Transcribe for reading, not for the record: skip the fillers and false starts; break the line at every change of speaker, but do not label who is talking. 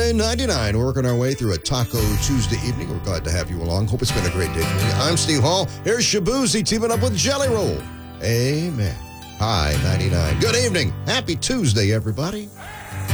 Hi 99. We're working our way through a Taco Tuesday evening. We're glad to have you along. Hope it's been a great day for you. I'm Steve Hall. Here's Shabuzi teaming up with Jelly Roll. Amen. Hi 99. Good evening. Happy Tuesday, everybody.